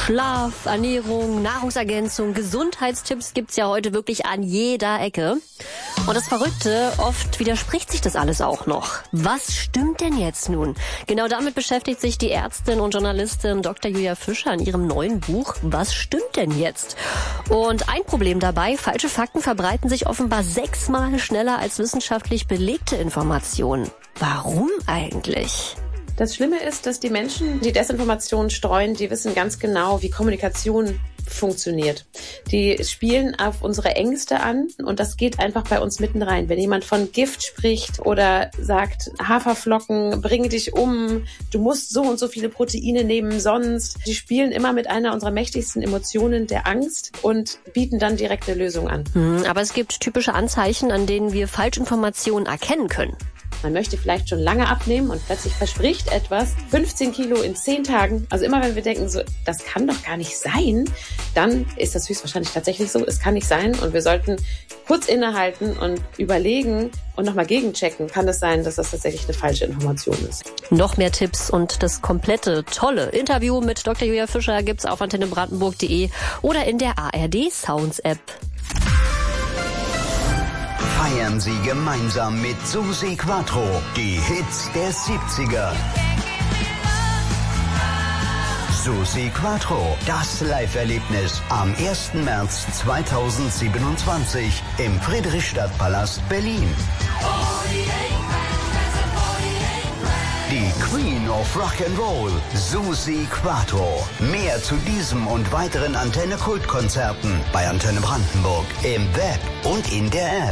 Schlaf, Ernährung, Nahrungsergänzung, Gesundheitstipps gibt's ja heute wirklich an jeder Ecke. Und das Verrückte, oft widerspricht sich das alles auch noch. Was stimmt denn jetzt nun? Genau damit beschäftigt sich die Ärztin und Journalistin Dr. Julia Fischer in ihrem neuen Buch Was stimmt denn jetzt? Und ein Problem dabei, falsche Fakten verbreiten sich offenbar 6-mal schneller als wissenschaftlich belegte Informationen. Warum eigentlich? Das Schlimme ist, dass die Menschen, die Desinformationen streuen, die wissen ganz genau, wie Kommunikation funktioniert. Die spielen auf unsere Ängste an und das geht einfach bei uns mitten rein. Wenn jemand von Gift spricht oder sagt, Haferflocken, bringe dich um, du musst so und so viele Proteine nehmen, sonst. Die spielen immer mit einer unserer mächtigsten Emotionen, der Angst, und bieten dann direkt eine Lösung an. Aber es gibt typische Anzeichen, an denen wir Falschinformationen erkennen können. Man möchte vielleicht schon lange abnehmen und plötzlich verspricht etwas 15 Kilo in 10 Tagen. Also immer wenn wir denken, so, das kann doch gar nicht sein, dann ist das höchstwahrscheinlich tatsächlich so. Es kann nicht sein und wir sollten kurz innehalten und überlegen und nochmal gegenchecken. Kann es sein, dass das tatsächlich eine falsche Information ist? Noch mehr Tipps und das komplette, tolle Interview mit Dr. Julia Fischer gibt's auf antennebrandenburg.de oder in der ARD Sounds App. Feiern Sie gemeinsam mit Susi Quattro die Hits der 70er. Susi Quattro, das Live-Erlebnis am 1. März 2027 im Friedrichstadtpalast Berlin. Die Queen of Rock'n'Roll, Susi Quattro. Mehr zu diesem und weiteren Antenne-Kultkonzerten bei Antenne Brandenburg im Web und in der App.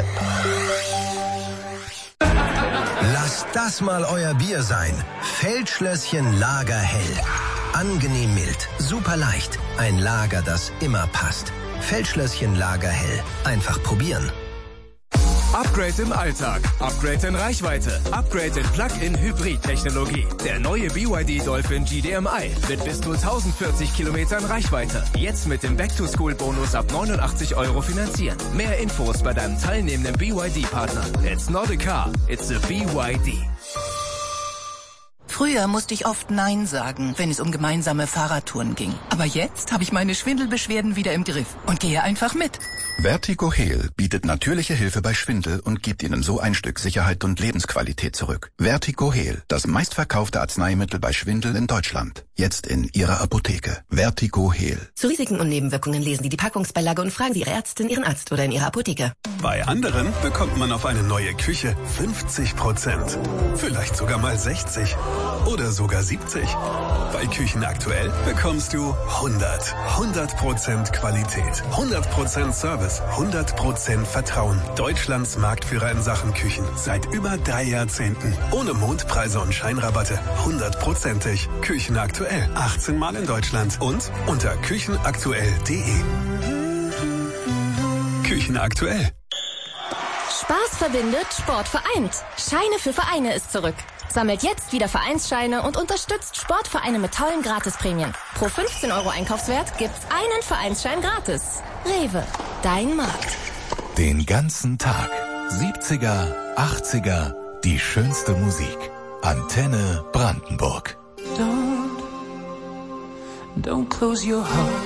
Lasst das mal euer Bier sein. Feldschlösschen Lagerhell. Angenehm mild, super leicht. Ein Lager, das immer passt. Feldschlösschen Lagerhell. Einfach probieren. Upgrade im Alltag, Upgrade in Reichweite, Upgrade in Plug-in-Hybrid-Technologie. Der neue BYD Dolphin GDMI mit bis zu 1040 Kilometern Reichweite. Jetzt mit dem Back-to-School-Bonus ab 89 € finanzieren. Mehr Infos bei deinem teilnehmenden BYD-Partner. It's not a car, it's a BYD. Früher musste ich oft Nein sagen, wenn es um gemeinsame Fahrradtouren ging. Aber jetzt habe ich meine Schwindelbeschwerden wieder im Griff und gehe einfach mit. Vertigo-Heal bietet natürliche Hilfe bei Schwindel und gibt Ihnen so ein Stück Sicherheit und Lebensqualität zurück. Vertigo-Heal, das meistverkaufte Arzneimittel bei Schwindel in Deutschland. Jetzt in Ihrer Apotheke. Vertigo-Heal. Zu Risiken und Nebenwirkungen lesen Sie die Packungsbeilage und fragen Sie Ihre Ärztin, Ihren Arzt oder in Ihrer Apotheke. Bei anderen bekommt man auf eine neue Küche 50%. Vielleicht sogar mal 60%. Oder sogar 70%. Bei Küchen aktuell bekommst du 100% Qualität, 100% Service, 100% Vertrauen. Deutschlands Marktführer in Sachen Küchen. Seit über 3 Jahrzehnten. Ohne Mondpreise und Scheinrabatte. 100%ig. Küchen aktuell. 18 Mal in Deutschland. Und unter küchenaktuell.de. Küchen aktuell. Spaß verbindet, Sport vereint. Scheine für Vereine ist zurück. Sammelt jetzt wieder Vereinsscheine und unterstützt Sportvereine mit tollen Gratisprämien. Pro 15 € Einkaufswert gibt's einen Vereinsschein gratis. Rewe, dein Markt. Den ganzen Tag. 70er, 80er, die schönste Musik. Antenne Brandenburg. Don't close your heart.